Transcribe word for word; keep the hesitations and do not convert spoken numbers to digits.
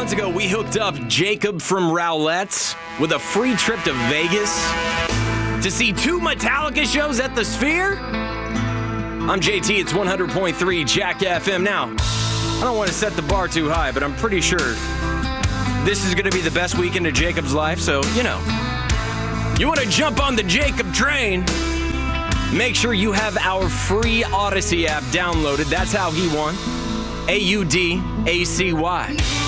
months ago, we hooked up Jacob from Rowlettes with a free trip to Vegas to see two Metallica shows at the Sphere. I'm J T, it's one hundred point three Jack F M. Now, I don't want to set the bar too high, but I'm pretty sure this is going to be the best weekend of Jacob's life, so, you know, you want to jump on the Jacob train, make sure you have our free Odyssey app downloaded. That's how he won. A U D A C Y.